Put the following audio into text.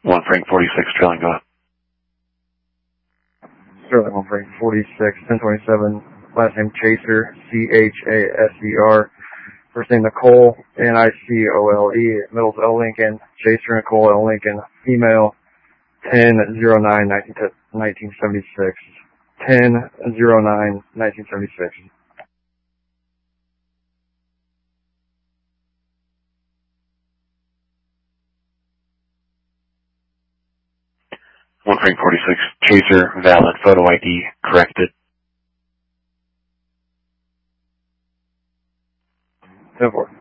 1 Frank 46, trailing, go ahead. Sterling 1 Frank 46, 1027, last name Chaser, C-H-A-S-E-R, first name Nicole, N-I-C-O-L-E, middle's L. Lincoln, Chaser Nicole L. Lincoln, female, 10-09-1976, 10-09-1976. One Frank 46, Chaser, valid, photo ID, corrected. 10-4.